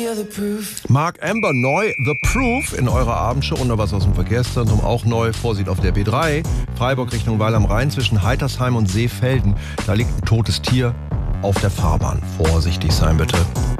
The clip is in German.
Mark Amber neu, The Proof in eurer Abendshow und noch was aus dem Verkehrszentrum auch neu. Vorsicht auf der B3, Freiburg Richtung Weil am Rhein zwischen Heitersheim und Seefelden. Da liegt ein totes Tier auf der Fahrbahn. Vorsichtig sein bitte.